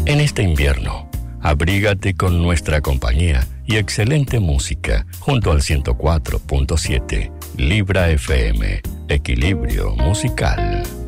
En este invierno, abrígate con nuestra compañía y excelente música junto al 104.7 Libra FM, Equilibrio Musical.